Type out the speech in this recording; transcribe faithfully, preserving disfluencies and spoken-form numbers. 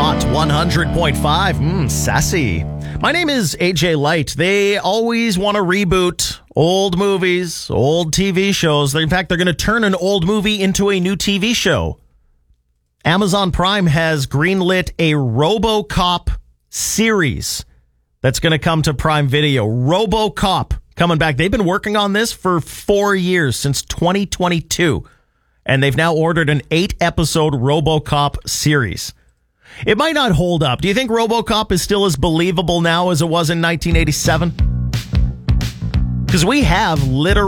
Hot one hundred point five. Mmm, sassy. My name is A J Light. They always want to reboot old movies, old T V shows. In fact, they're going to turn an old movie into a new T V show. Amazon Prime has greenlit a RoboCop series that's going to come to Prime Video. RoboCop coming back. They've been working on this for four years, since twenty twenty-two. And they've now ordered an eight-episode RoboCop series. It might not hold up. Do you think RoboCop is still as believable now as it was in nineteen eighty-seven? Because we have literally